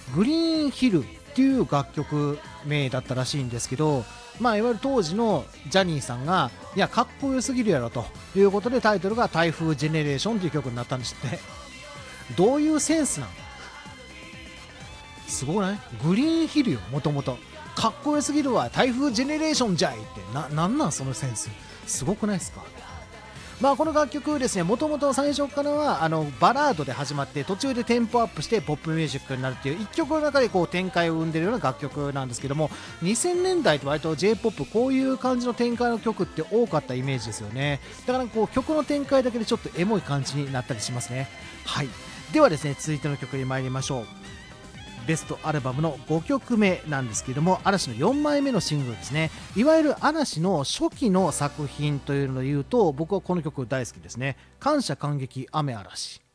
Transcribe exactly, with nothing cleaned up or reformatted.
グリーンヒルっていう楽曲名だったらしいんですけど、まあいわゆる当時のジャニーさんがいやかっこよすぎるやろということでタイトルが台風ジェネレーションという曲になったんですって。どういうセンスなん？すごくない？グリーンヒルよ、もともとかっこよすぎるわ台風ジェネレーションじゃいってな、なんなんそのセンス、すごくないですか？まあこの楽曲ですね、もともと最初からはあのバラードで始まって途中でテンポアップしてポップミュージックになるっていう一曲の中でこう展開を生んでるような楽曲なんですけども、にせんねんだいって割と J-ポップ こういう感じの展開の曲って多かったイメージですよね。だからこう曲の展開だけでちょっとエモい感じになったりしますね。はい、ではですね、続いての曲に参りましょう。ベストアルバムのごきょくめなんですけども、嵐のよんまいめのシングルですね。いわゆる嵐の初期の作品というので言うと僕はこの曲大好きですね。感謝感激雨嵐。